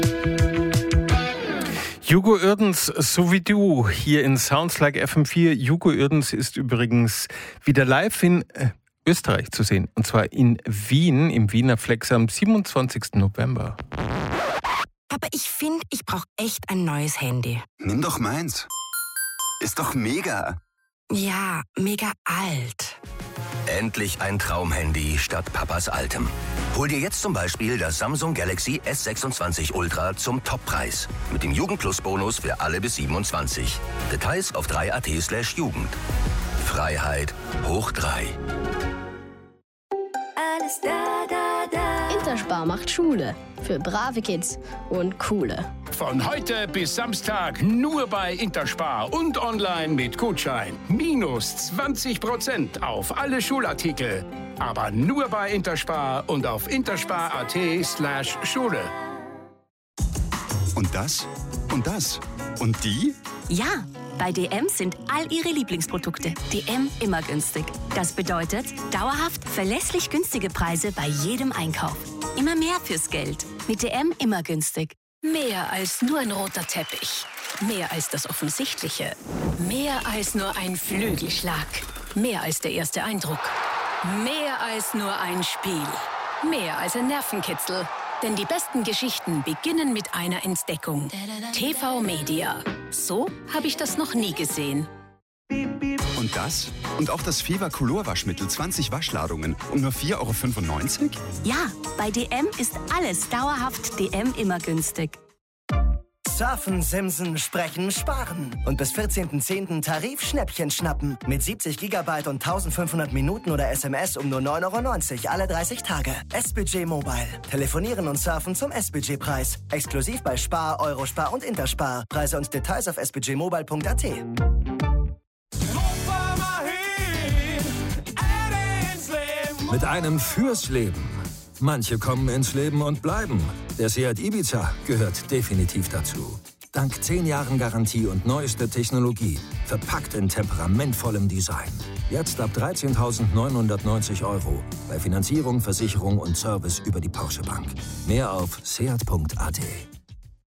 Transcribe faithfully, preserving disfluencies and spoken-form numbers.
Hugo Irdens, so wie du, hier in Sounds Like F M vier. Hugo Irdens ist übrigens wieder live in äh, Österreich zu sehen. Und zwar in Wien, im Wiener Flex am siebenundzwanzigsten November. Aber ich finde, ich brauche echt ein neues Handy. Nimm doch meins. Ist doch mega. Ja, mega alt. Endlich ein Traumhandy statt Papas altem. Hol dir jetzt zum Beispiel das Samsung Galaxy S sechsundzwanzig Ultra zum Toppreis. Mit dem Jugend-Plus-Bonus für alle bis siebenundzwanzig. Details auf drei punkt at slash Jugend. Freiheit hoch drei. Alles da, da, da. Interspar macht Schule. Für brave Kids und coole. Von heute bis Samstag nur bei Interspar und online mit Gutschein. Minus zwanzig Prozent auf alle Schulartikel. Aber nur bei Interspar und auf interspar.at slash Schule. Und das? Und das? Und die? Ja, bei D M sind all ihre Lieblingsprodukte. D M immer günstig. Das bedeutet dauerhaft verlässlich günstige Preise bei jedem Einkauf. Immer mehr fürs Geld. Mit D M immer günstig. Mehr als nur ein roter Teppich. Mehr als das Offensichtliche. Mehr als nur ein Flügelschlag. Mehr als der erste Eindruck. Mehr als nur ein Spiel. Mehr als ein Nervenkitzel. Denn die besten Geschichten beginnen mit einer Entdeckung. T V Media. So habe ich das noch nie gesehen. Und das? Und auch das Fever Color Waschmittel, zwanzig Waschladungen um nur vier Euro fünfundneunzig? Ja, bei D M ist alles dauerhaft D M immer günstig. Surfen, Simsen, Sprechen, Sparen. Und bis vierzehnten zehnten Tarif-Schnäppchen schnappen. Mit siebzig Gigabyte und eintausendfünfhundert Minuten oder S M S um nur neun Euro neunzig alle dreißig Tage. S-Budget Mobile. Telefonieren und surfen zum S-Budget-Preis. Exklusiv bei Spar, Eurospar und Interspar. Preise und Details auf s budget mobile punkt a t. Mit einem fürs Leben. Manche kommen ins Leben und bleiben. Der Seat Ibiza gehört definitiv dazu. Dank zehn Jahren Garantie und neueste Technologie. Verpackt in temperamentvollem Design. Jetzt ab dreizehntausendneunhundertneunzig Euro. Bei Finanzierung, Versicherung und Service über die Porsche Bank. Mehr auf seat punkt a t.